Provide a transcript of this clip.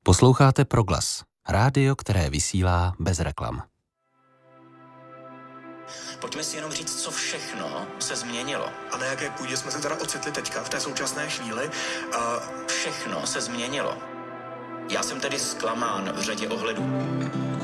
Posloucháte Proglas, rádio, které vysílá bez reklam. Pojďme si jenom říct, co všechno se změnilo. A na jaké půdě jsme se teda ocitli teďka, v té současné chvíli. Všechno se změnilo. Já jsem tedy zklamán v řadě ohledů.